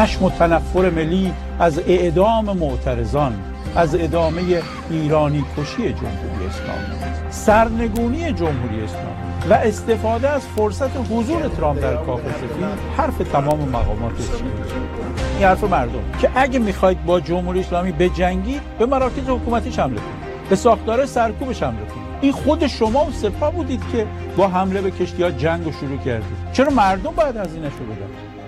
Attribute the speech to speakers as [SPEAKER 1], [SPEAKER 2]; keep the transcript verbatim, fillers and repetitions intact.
[SPEAKER 1] خشم و تنفر ملی از اعدام معترضان، از ادامه ایرانی کشی جمهوری اسلامی، سرنگونی جمهوری اسلامی و استفاده از فرصت حضور ترامپ در کاخ سفید حرف تمام مقامات چینی. این حرف مردم که اگه میخواید با جمهوری اسلامی بجنگید به مراکز حکومتیش حمله کنید، به ساختار سرکوبش حمله کنید. این خود شما و سپاه بودید که با حمله به کشتی‌ها جنگ رو شروع کردید. چرا مردم باید هزینه‌شو بدن؟